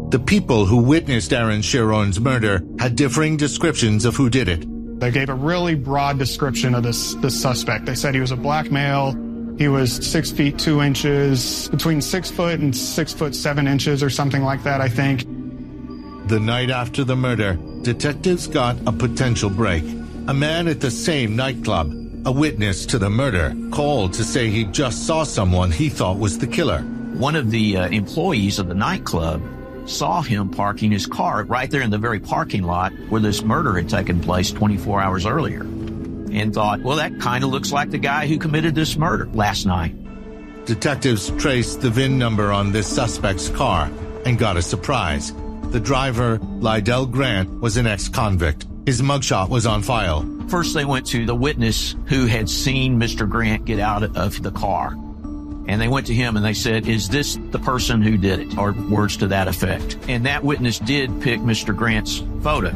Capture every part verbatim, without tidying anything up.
The people who witnessed Aaron Chiron's murder had differing descriptions of who did it. They gave a really broad description of this, this suspect. They said he was a black male. He was six feet two inches, between six foot and six foot seven inches or something like that, I think. The night after the murder, detectives got a potential break. A man at the same nightclub, a witness to the murder, called to say he just saw someone he thought was the killer. One of the uh, employees of the nightclub saw him parking his car right there in the very parking lot where this murder had taken place twenty-four hours earlier, and thought, well, that kind of looks like the guy who committed this murder last night. Detectives traced the V I N number on this suspect's car and got a surprise. The driver, Lydell Grant, was an ex-convict. His mugshot was on file. First, they went to the witness who had seen Mister Grant get out of the car. And they went to him and they said, is this the person who did it? Or words to that effect. And that witness did pick Mister Grant's photo.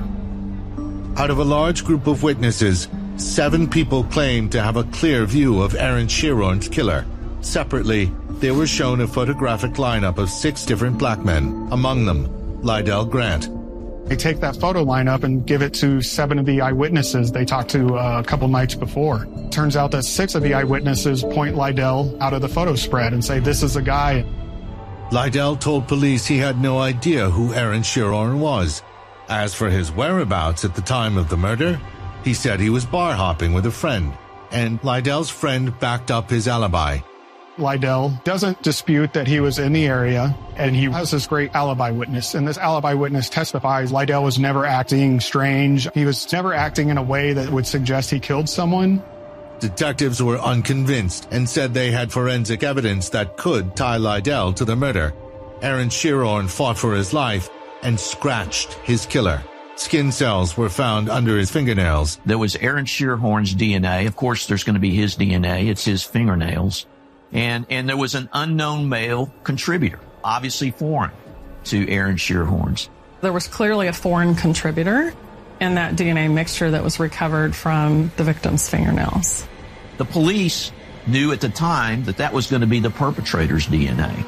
Out of a large group of witnesses, seven people claimed to have a clear view of Aaron Chiron's killer. Separately, they were shown a photographic lineup of six different black men, among them Lydell Grant. They take that photo lineup and give it to seven of the eyewitnesses they talked to uh, a couple nights before. Turns out that six of the eyewitnesses point Lydell out of the photo spread and say, this is the guy. Lydell told police he had no idea who Aaron Chiron was. As for his whereabouts at the time of the murder, he said he was bar hopping with a friend, and Lydell's friend backed up his alibi. Lydell doesn't dispute that he was in the area, and he has this great alibi witness. And this alibi witness testifies Lydell was never acting strange. He was never acting in a way that would suggest he killed someone. Detectives were unconvinced and said they had forensic evidence that could tie Lydell to the murder. Aaron Chiron fought for his life and scratched his killer. Skin cells were found under his fingernails. There was Aaron Chiron's D N A. Of course, there's going to be his D N A. It's his fingernails. And and there was an unknown male contributor, obviously foreign to Aaron Chiron's. There was clearly a foreign contributor in that D N A mixture that was recovered from the victim's fingernails. The police knew at the time that that was going to be the perpetrator's D N A.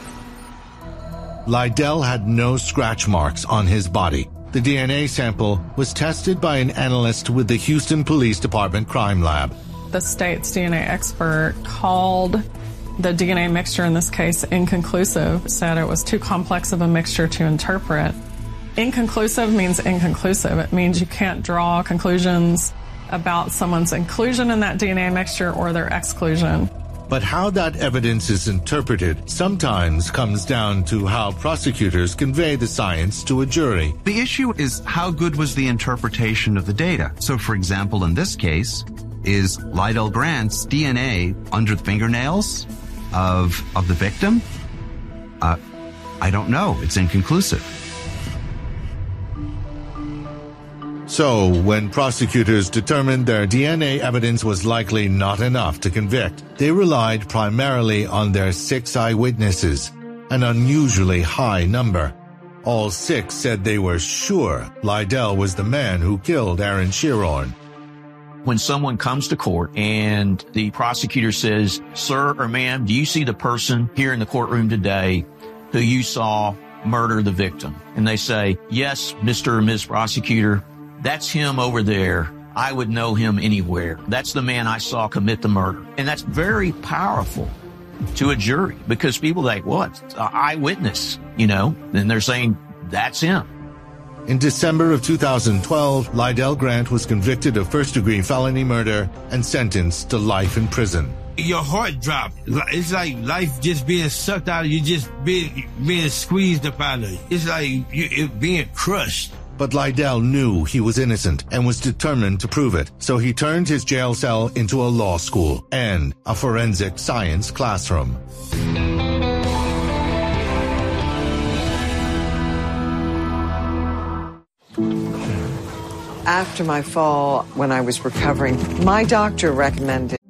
Lydell had no scratch marks on his body. The D N A sample was tested by an analyst with the Houston Police Department Crime Lab. The state's D N A expert called the D N A mixture in this case inconclusive, said it was too complex of a mixture to interpret. Inconclusive means inconclusive. It means you can't draw conclusions about someone's inclusion in that D N A mixture or their exclusion. But how that evidence is interpreted sometimes comes down to how prosecutors convey the science to a jury. The issue is how good was the interpretation of the data. So, for example, in this case, is Lydell Grant's D N A under the fingernails of of the victim? Uh, I don't know. It's inconclusive. So, when prosecutors determined their D N A evidence was likely not enough to convict, they relied primarily on their six eyewitnesses, an unusually high number. All six said they were sure Lydell was the man who killed Aaron Chiron. When someone comes to court and the prosecutor says, sir or ma'am, do you see the person here in the courtroom today who you saw murder the victim? And they say, yes, Mister or Miz Prosecutor, that's him over there. I would know him anywhere. That's the man I saw commit the murder. And that's very powerful to a jury because people think, what? Well, eyewitness, you know, and they're saying that's him. In December of two thousand twelve, Lydell Grant was convicted of first-degree felony murder and sentenced to life in prison. Your heart dropped. It's like life just being sucked out of you, just being, being squeezed up out of you. It's like you it being crushed. But Lydell knew he was innocent and was determined to prove it, so he turned his jail cell into a law school and a forensic science classroom. After my fall, when I was recovering, my doctor recommended